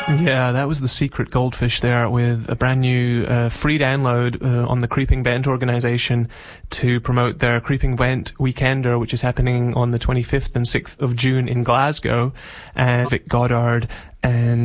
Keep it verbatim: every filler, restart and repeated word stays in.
Yeah, that was the Secret Goldfish there, with a brand new uh, free download uh, on the Creeping Bent organisation to promote their Creeping Bent Weekender, which is happening on the twenty-fifth and sixth of June in Glasgow, and Vic Goddard and